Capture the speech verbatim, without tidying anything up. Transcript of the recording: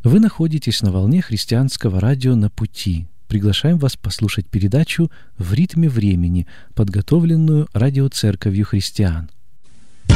Вы находитесь на волне христианского радио «На пути». Приглашаем вас послушать передачу «В ритме времени», подготовленную радиоцерковью христиан.